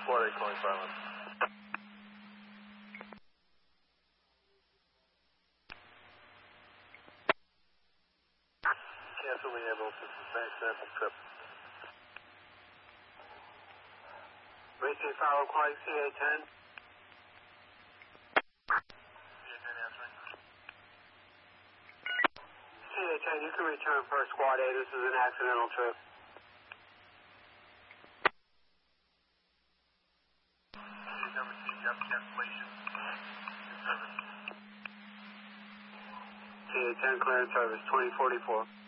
Squad 8 calling silent. Canceling ambulance system, sample trip. Racing follow quad CA-10. CA-10 answering. CA-10, you can return for Squad 8. This is an accidental trip. CA-10 received, you have cancellation. Service. CA-10 clearance service 2044.